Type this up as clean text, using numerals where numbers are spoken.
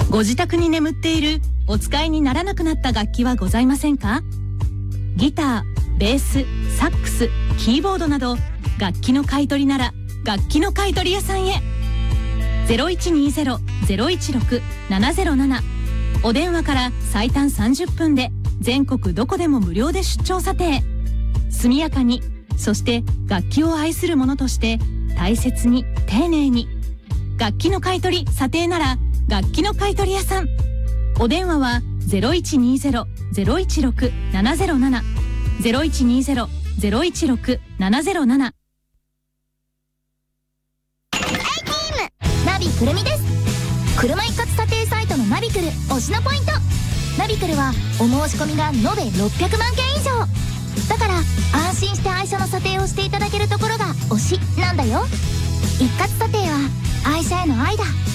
ご自宅に眠っているお使いにならなくなった楽器はございませんか？ギター、ベース、サックス、キーボードなど楽器の買い取りなら楽器の買い取り屋さんへ。0120-016-707お電話から最短30分で全国どこでも無料で出張査定。速やかに、そして楽器を愛する者として大切に丁寧に。楽器の買い取り査定なら楽器の買い取り屋さん。お電話は 0120-016-707 0120-016-707。 ナビくるみです。車一括査定サイトのナビクル推しのポイント。ナビクルはお申し込みが延べ600万件以上だから、安心して愛車の査定をしていただけるところが推しなんだよ。一括査定は愛車への愛だ。